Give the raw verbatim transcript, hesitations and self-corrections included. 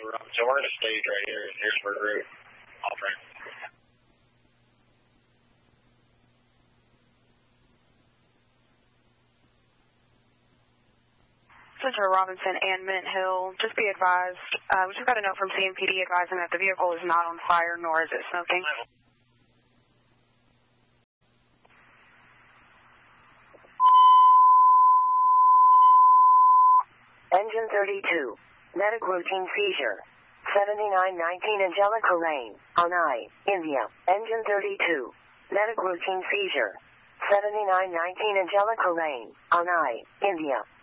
So we're in a stage right here in Harrisburg Road. Off ramp. Center Robinson and Mint Hill, just be advised, uh, we just got a note from C M P D advising that the vehicle is not on fire, nor is it smoking. Engine thirty-two, medic routine seizure. seventy-nine nineteen Angelica Lane, Anai, India. Engine thirty-two, medic routine seizure. seventy-nine nineteen Angelica Lane, Anai, India.